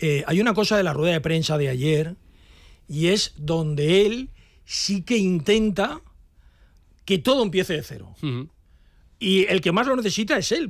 hay una cosa de la rueda de prensa de ayer, y es donde él sí que intenta que todo empiece de cero. Y el que más lo necesita es él,